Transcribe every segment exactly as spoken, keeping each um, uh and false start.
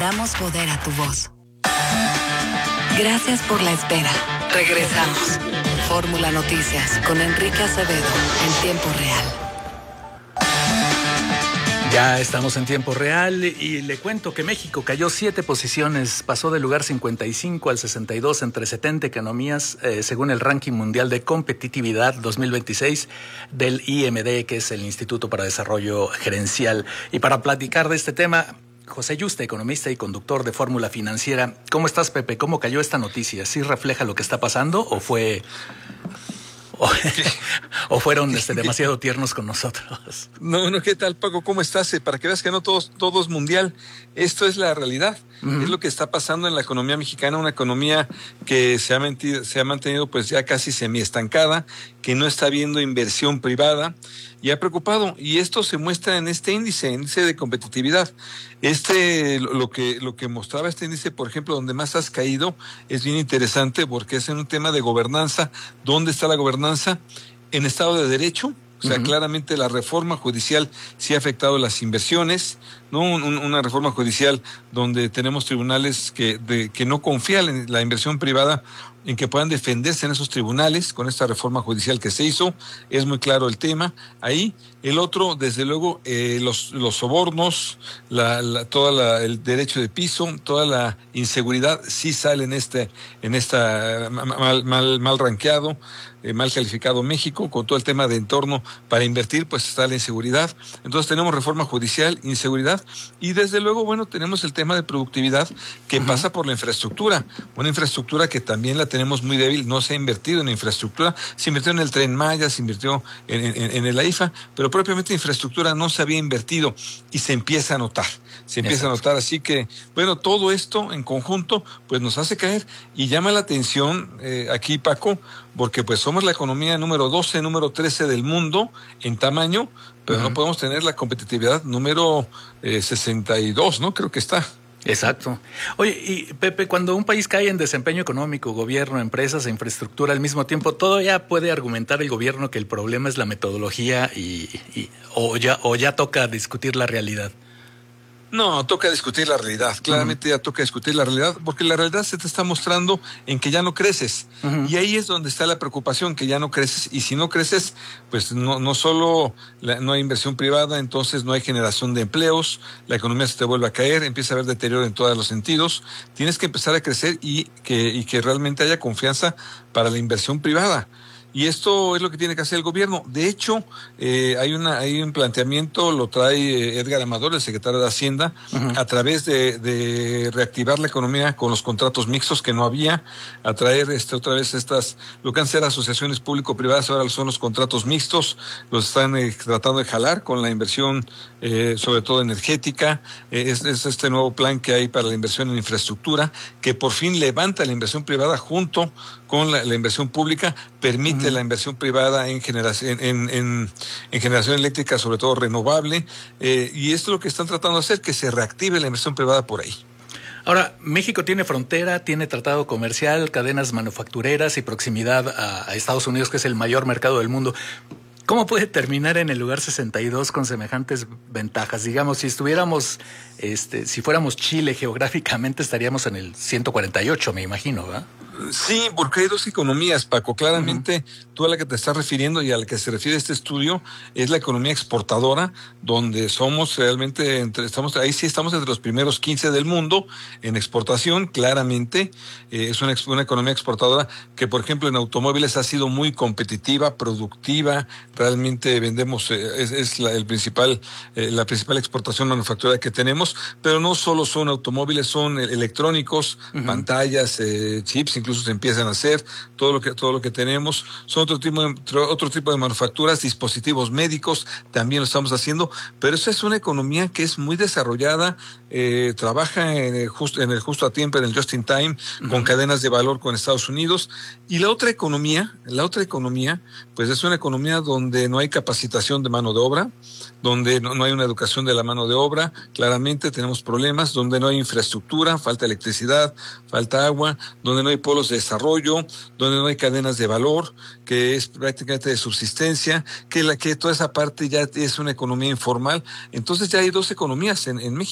Damos poder a tu voz. Gracias por la espera. Regresamos. Fórmula Noticias con Enrique Acevedo en tiempo real. Ya estamos en tiempo real y le cuento que México cayó siete posiciones, pasó del lugar cincuenta y cinco al sesenta y dos entre setenta economías, eh, según el ranking mundial de competitividad dos mil veintiséis del I M D, que es el Instituto para Desarrollo Gerencial. Y para platicar de este tema, José Yuste, economista y conductor de Fórmula Financiera. ¿Cómo estás, Pepe? ¿Cómo cayó esta noticia? ¿Sí refleja lo que está pasando o fue... O, o fueron este, demasiado tiernos con nosotros? No, no, ¿qué tal, Paco? ¿Cómo estás? Eh, para que veas que no todo, todo es mundial. Esto es la realidad. Uh-huh. Es lo que está pasando en la economía mexicana, una economía que se ha, mentido, se ha mantenido pues ya casi semiestancada, que no está viendo inversión privada y ha preocupado. Y esto se muestra en este índice, índice de competitividad. Este, lo que, lo que mostraba este índice, por ejemplo, donde más has caído, es bien interesante porque es en un tema de gobernanza. ¿Dónde está la gobernanza? En Estado de Derecho. O sea, uh-huh. claramente la reforma judicial sí ha afectado las inversiones, ¿no? Un, un, una reforma judicial donde tenemos tribunales que, de, que no confían en la inversión privada, en que puedan defenderse en esos tribunales con esta reforma judicial que se hizo. Es muy claro el tema ahí. El otro, desde luego, eh, los, los sobornos, la, la, toda la, el derecho de piso, toda la inseguridad sí sale en este, en esta mal, mal, mal ranqueado, eh, mal calificado México, con todo el tema de entorno para invertir, pues está la inseguridad. Entonces tenemos reforma judicial, inseguridad, y desde luego, bueno, tenemos el tema de productividad que uh-huh. pasa por la infraestructura, una infraestructura que también la tenemos muy débil. No se ha invertido en infraestructura, se invirtió en el Tren Maya, se invirtió en, en, en el AIFA, pero propiamente infraestructura no se había invertido y se empieza a notar, se empieza Exacto. a notar, así que, bueno, todo esto en conjunto, pues nos hace caer y llama la atención eh, aquí, Paco, porque pues somos la economía número doce, número trece del mundo en tamaño, pero uh-huh. no podemos tener la competitividad número eh, sesenta y dos, ¿no? Creo que está. Exacto. Oye, y Pepe, cuando un país cae en desempeño económico, gobierno, empresas e infraestructura al mismo tiempo, ¿todavía puede argumentar el gobierno que el problema es la metodología y, y o ya o ya toca discutir la realidad? No, toca discutir la realidad, claramente uh-huh. ya toca discutir la realidad, porque la realidad se te está mostrando en que ya no creces, uh-huh. y ahí es donde está la preocupación, que ya no creces, y si no creces, pues no, no solo la, no hay inversión privada, entonces no hay generación de empleos, la economía se te vuelve a caer, empieza a haber deterioro en todos los sentidos, tienes que empezar a crecer y que, y que realmente haya confianza para la inversión privada. Y esto es lo que tiene que hacer el gobierno. De hecho, eh, hay una hay un planteamiento, lo trae Edgar Amador, el secretario de Hacienda, uh-huh. a través de, de reactivar la economía con los contratos mixtos que no había, a traer este, otra vez estas, lo que han sido asociaciones público-privadas, ahora son los contratos mixtos, los están eh, tratando de jalar con la inversión, eh, sobre todo energética. Eh, es, es este nuevo plan que hay para la inversión en infraestructura, que por fin levanta la inversión privada junto con la, la inversión pública, permite uh-huh. la inversión privada en generación, en, en, en generación eléctrica, sobre todo renovable, eh, y esto es lo que están tratando de hacer, que se reactive la inversión privada por ahí. Ahora, México tiene frontera, tiene tratado comercial, cadenas manufactureras y proximidad a, a Estados Unidos, que es el mayor mercado del mundo. ¿Cómo puede terminar en el lugar sesenta y dos con semejantes ventajas? Digamos, si estuviéramos, este, si fuéramos Chile geográficamente, estaríamos en el ciento cuarenta y ocho, me imagino, ¿verdad? Sí, porque hay dos economías, Paco. Claramente, uh-huh. tú a la que te estás refiriendo y a la que se refiere este estudio es la economía exportadora, donde somos realmente, entre, estamos ahí sí estamos entre los primeros quince del mundo en exportación, claramente. Eh, es una, una economía exportadora que, por ejemplo, en automóviles ha sido muy competitiva, productiva. Realmente vendemos, eh, es, es la, el principal, eh, la principal exportación manufacturera que tenemos, pero no solo son automóviles, son electrónicos, uh-huh. pantallas, eh, chips, incluso se empiezan a hacer, todo lo que todo lo que tenemos, son otro tipo de, otro tipo de manufacturas, dispositivos médicos, también lo estamos haciendo, pero esa es una economía que es muy desarrollada, eh, trabaja en el, just, en el justo a tiempo, en el just in time, uh-huh. con cadenas de valor con Estados Unidos, y la otra economía, la otra economía, pues es una economía donde no hay capacitación de mano de obra, donde no, no hay una educación de la mano de obra, claramente tenemos problemas, donde no hay infraestructura, falta electricidad, falta agua, donde no hay polos de desarrollo, donde no hay cadenas de valor, que es prácticamente de subsistencia, que la que toda esa parte ya es una economía informal. Entonces ya hay dos economías en, en México, exacto.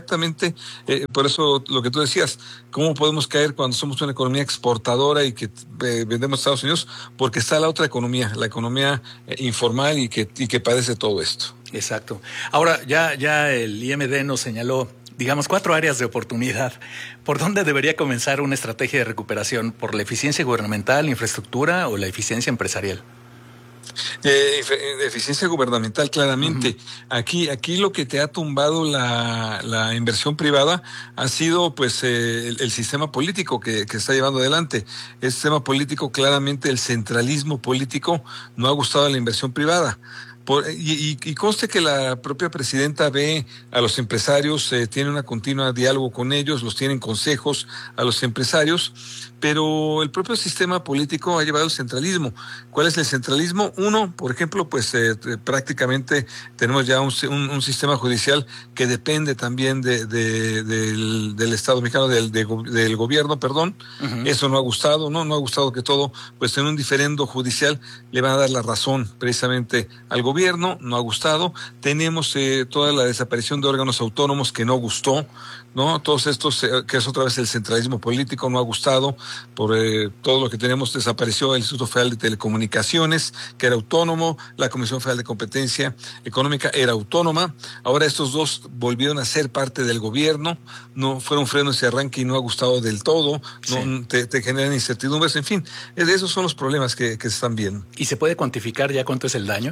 exactamente, eh, por eso lo que tú decías, ¿cómo podemos caer cuando somos una economía exportadora y que eh, vendemos a Estados Unidos? Porque está la otra economía, la economía eh, informal y que, y que padece todo esto. Exacto. Ahora, ya, ya el I M D nos señaló, digamos, cuatro áreas de oportunidad. ¿Por dónde debería comenzar una estrategia de recuperación? ¿Por la eficiencia gubernamental, infraestructura o la eficiencia empresarial? Eh, eficiencia gubernamental, claramente. Uh-huh. Aquí, aquí lo que te ha tumbado la, la inversión privada ha sido, pues, eh, el, el sistema político que, que está llevando adelante. El sistema político, claramente, el centralismo político no ha gustado a la inversión privada. Por, y, y, y conste que la propia presidenta ve a los empresarios, eh, tiene una continua diálogo con ellos, los tienen consejos a los empresarios, pero el propio sistema político ha llevado el centralismo. ¿Cuál es el centralismo? Uno, por ejemplo, pues eh, prácticamente tenemos ya un, un, un sistema judicial que depende también de, de, del, del Estado mexicano, del, de, del gobierno, perdón. Uh-huh. Eso no ha gustado, ¿no? No ha gustado que todo, pues en un diferendo judicial le van a dar la razón precisamente al gobierno. Gobierno, no ha gustado. Tenemos eh, toda la desaparición de órganos autónomos que no gustó, ¿no? Todos estos, eh, que es otra vez el centralismo político, no ha gustado. Por eh, todo lo que tenemos, desapareció el Instituto Federal de Telecomunicaciones, que era autónomo, la Comisión Federal de Competencia Económica era autónoma. Ahora estos dos volvieron a ser parte del gobierno, no fueron frenos y arranque y no ha gustado del todo, sí. no te, te generan incertidumbres, en fin, esos son los problemas que, que se están viendo. ¿Y se puede cuantificar ya cuánto es el daño?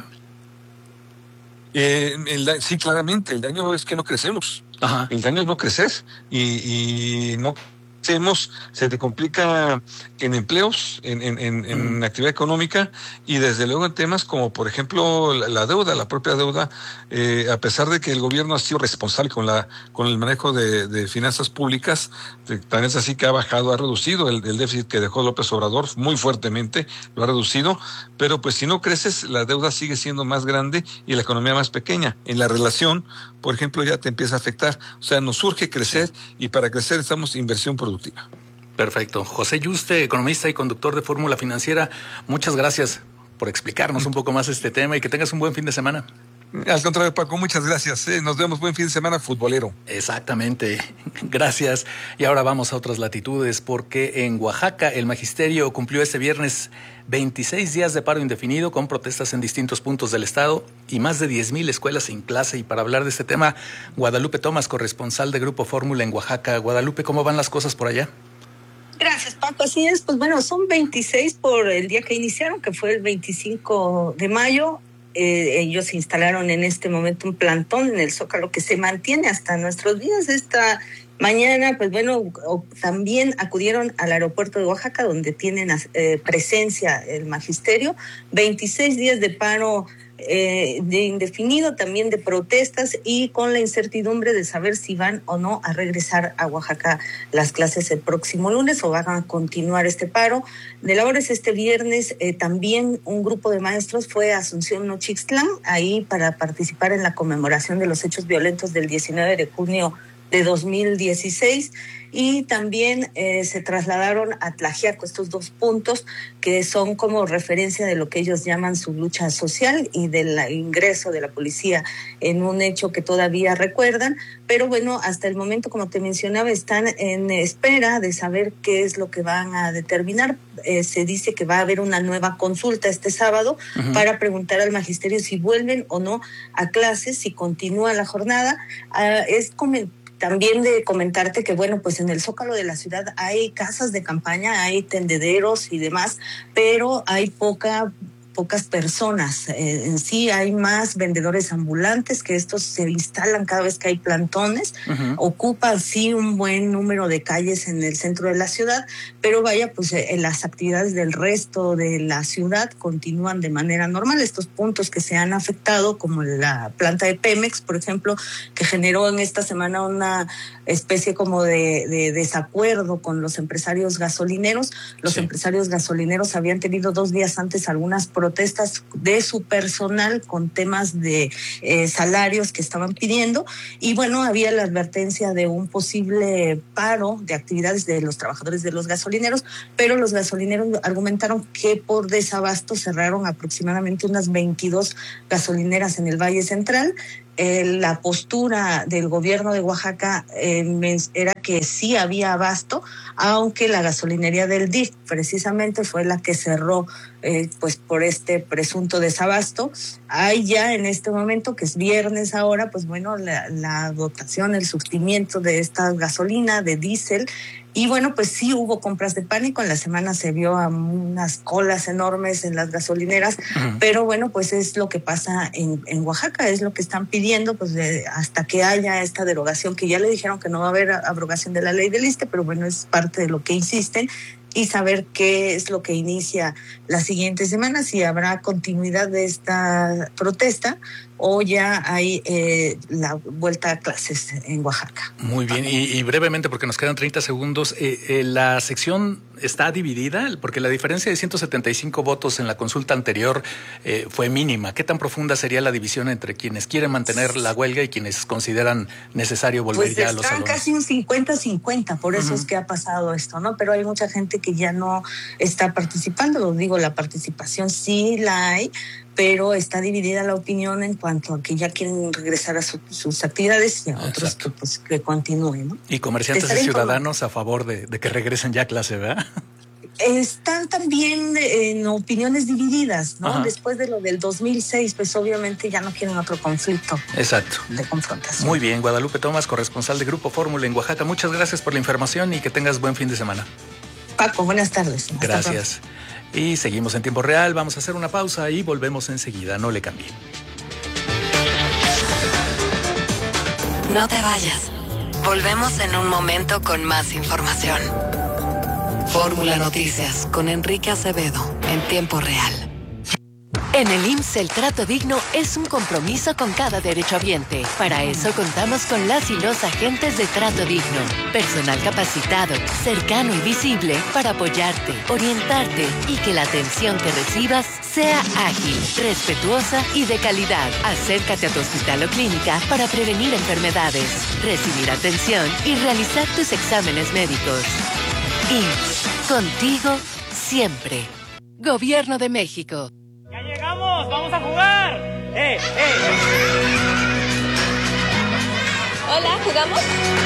Eh, el, sí, claramente, el daño es que no crecemos. Ajá. El daño es no crecer y, y no crecemos, se te complica en empleos, en, en, en, mm. en actividad económica y desde luego en temas como, por ejemplo, la, la deuda, la propia deuda, eh, a pesar de que el gobierno ha sido responsable con la con el manejo de, de finanzas públicas, de, también es así que ha bajado, ha reducido el, el déficit que dejó López Obrador muy fuertemente, lo ha reducido, pero pues si no creces, la deuda sigue siendo más grande y la economía más pequeña. En la relación, por ejemplo, ya te empieza a afectar. O sea, nos urge crecer y para crecer estamos inversión productiva. Perfecto. José Yuste, economista y conductor de Fórmula Financiera, muchas gracias por explicarnos un poco más este tema y que tengas un buen fin de semana. Al contrario, Paco, muchas gracias. ¿eh? Nos vemos buen fin de semana futbolero. Exactamente. Gracias. Y ahora vamos a otras latitudes porque en Oaxaca el magisterio cumplió este viernes veintiséis días de paro indefinido con protestas en distintos puntos del estado y más de diez mil escuelas sin clase. Y para hablar de este tema, Guadalupe Tomás, corresponsal de Grupo Fórmula en Oaxaca. Guadalupe, ¿cómo van las cosas por allá? Gracias, Paco. Así es, pues bueno, son veintiséis por el día que iniciaron, que fue el veinticinco de mayo. Eh, ellos instalaron en este momento un plantón en el Zócalo que se mantiene hasta nuestros días. Esta mañana, pues bueno, también acudieron al aeropuerto de Oaxaca, donde tienen eh, presencia el magisterio. veintiséis días de paro eh, de indefinido, también de protestas y con la incertidumbre de saber si van o no a regresar a Oaxaca las clases el próximo lunes o van a continuar este paro de labores. Este viernes eh, también un grupo de maestros fue a Asunción Nochixtlán, ahí para participar en la conmemoración de los hechos violentos del diecinueve de junio de dos mil dieciséis y también eh, se trasladaron a Tlaxiaco, estos dos puntos que son como referencia de lo que ellos llaman su lucha social y del ingreso de la policía en un hecho que todavía recuerdan, pero bueno, hasta el momento, como te mencionaba, están en espera de saber qué es lo que van a determinar. Eh, se dice que va a haber una nueva consulta este sábado uh-huh. para preguntar al magisterio si vuelven o no a clases, si continúa la jornada. Uh, es como También de comentarte que, bueno, pues en el Zócalo de la ciudad hay casas de campaña, hay tendederos y demás, pero hay poca... pocas personas. Eh, en sí hay más vendedores ambulantes, que estos se instalan cada vez que hay plantones, uh-huh. ocupan sí un buen número de calles en el centro de la ciudad, pero vaya, pues eh, las actividades del resto de la ciudad continúan de manera normal. Estos puntos que se han afectado, como la planta de Pemex, por ejemplo, que generó en esta semana una especie como de, de desacuerdo con los empresarios gasolineros. Los sí. empresarios gasolineros habían tenido dos días antes algunas protestas de su personal con temas de eh, salarios que estaban pidiendo, y bueno, había la advertencia de un posible paro de actividades de los trabajadores de los gasolineros, pero los gasolineros argumentaron que por desabasto cerraron aproximadamente unas veintidós gasolineras en el Valle Central, eh, la postura del gobierno de Oaxaca eh, era que sí había abasto, aunque la gasolinería del D I F precisamente fue la que cerró eh, pues por este presunto desabasto. Hay ya en este momento, que es viernes ahora, pues bueno, la, la dotación, el surtimiento de esta gasolina, de diésel. Y bueno, pues sí hubo compras de pánico. En la semana se vio a unas colas enormes en las gasolineras, uh-huh. pero bueno, pues es lo que pasa en, en Oaxaca, es lo que están pidiendo, pues de, hasta que haya esta derogación, que ya le dijeron que no va a haber abrogación de la ley del ISSSTE, pero bueno, es parte de lo que insisten, y saber qué es lo que inicia la siguiente semana, si habrá continuidad de esta protesta o ya hay eh, la vuelta a clases en Oaxaca. Muy bien, y, y brevemente, porque nos quedan treinta segundos, eh, eh, la sección está dividida, porque la diferencia de ciento setenta y cinco votos en la consulta anterior eh, fue mínima. ¿Qué tan profunda sería la división entre quienes quieren mantener la huelga y quienes consideran necesario volver pues ya a los salones? Pues están casi un cincuenta cincuenta, por eso uh-huh. es que ha pasado esto, ¿no? Pero hay mucha gente que ya no está participando. Lo digo, la participación sí la hay, pero está dividida la opinión en cuanto a que ya quieren regresar a su, sus actividades y a otros que, pues, que continúen, ¿no? Y comerciantes y ciudadanos a favor de, de que regresen ya a clase, ¿verdad? Están también en opiniones divididas, ¿no? Ajá. Después de lo del dos mil seis, pues obviamente ya no quieren otro conflicto. Exacto. De confrontación. Muy bien, Guadalupe Tomás, corresponsal de Grupo Fórmula en Oaxaca. Muchas gracias por la información y que tengas buen fin de semana. Paco, buenas tardes. Hasta gracias. Pronto. Y seguimos en tiempo real. Vamos a hacer una pausa y volvemos enseguida. No le cambie. No te vayas. Volvemos en un momento con más información. Fórmula Noticias con Enrique Acevedo en tiempo real. En el I M S S el trato digno es un compromiso con cada derechohabiente. Para eso contamos con las y los agentes de Trato Digno. Personal capacitado, cercano y visible para apoyarte, orientarte y que la atención que recibas sea ágil, respetuosa y de calidad. Acércate a tu hospital o clínica para prevenir enfermedades, recibir atención y realizar tus exámenes médicos. I M S S, contigo siempre. Gobierno de México. ¡Ya llegamos! ¡Vamos a jugar! ¡Eh, eh! Hola, ¿jugamos?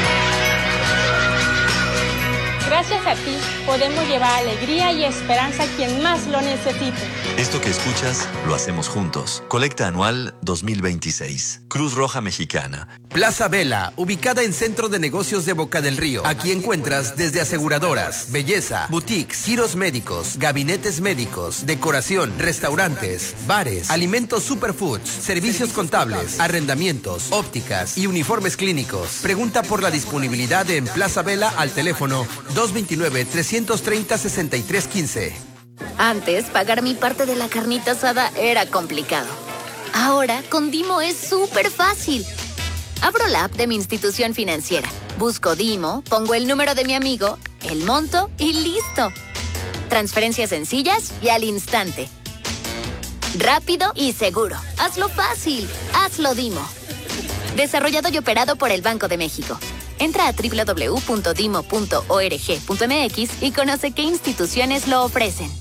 Gracias a ti, podemos llevar alegría y esperanza a quien más lo necesite. Esto que escuchas, lo hacemos juntos. Colecta anual dos mil veintiséis. Cruz Roja Mexicana. Plaza Vela, ubicada en Centro de Negocios de Boca del Río. Aquí encuentras desde aseguradoras, belleza, boutiques, giros médicos, gabinetes médicos, decoración, restaurantes, bares, alimentos superfoods, servicios contables, arrendamientos, ópticas y uniformes clínicos. Pregunta por la disponibilidad en Plaza Vela al teléfono dos dos nueve, tres tres cero, seis tres uno cinco. Antes, pagar mi parte de la carnita asada era complicado. Ahora, con Dimo es súper fácil. Abro la app de mi institución financiera, busco Dimo, pongo el número de mi amigo, el monto y listo. Transferencias sencillas y al instante. Rápido y seguro. Hazlo fácil. Hazlo Dimo. Desarrollado y operado por el Banco de México. Entra a doble u doble u doble u punto dimo punto org punto m x y conoce qué instituciones lo ofrecen.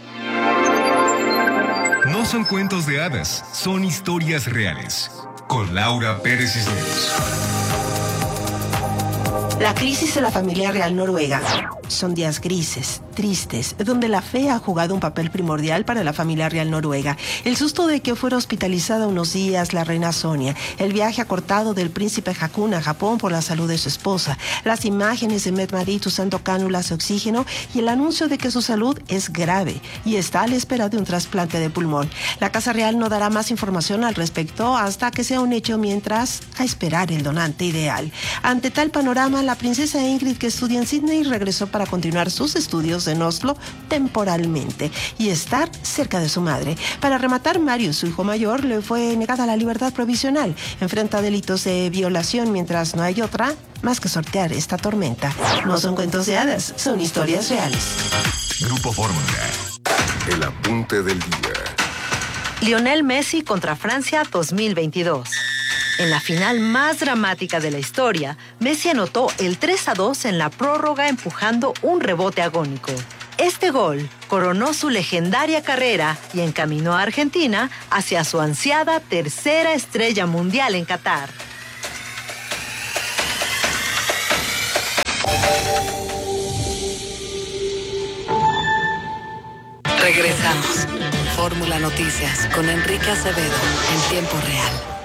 No son cuentos de hadas, son historias reales. Con Laura Pérez Cisneros. La crisis de la familia real noruega son días grises, tristes, donde la fe ha jugado un papel primordial para la familia real noruega. El susto de que fuera hospitalizada unos días la reina Sonia, el viaje acortado del príncipe Haakon a Japón por la salud de su esposa, las imágenes de Mette-Marit usando cánulas de oxígeno y el anuncio de que su salud es grave y está a la espera de un trasplante de pulmón. La Casa Real no dará más información al respecto hasta que sea un hecho, mientras a esperar el donante ideal. Ante tal panorama, la princesa Ingrid, que estudia en Sydney, regresó para continuar sus estudios en Oslo temporalmente y estar cerca de su madre. Para rematar, Marius, su hijo mayor, le fue negada la libertad provisional. Enfrenta delitos de violación, mientras no hay otra más que sortear esta tormenta. No son cuentos de hadas, son historias reales. Grupo Fórmula. El apunte del día. Lionel Messi contra Francia dos mil veintidós. En la final más dramática de la historia, Messi anotó el tres a dos en la prórroga empujando un rebote agónico. Este gol coronó su legendaria carrera y encaminó a Argentina hacia su ansiada tercera estrella mundial en Qatar. Regresamos. Fórmula Noticias con Enrique Acevedo en tiempo real.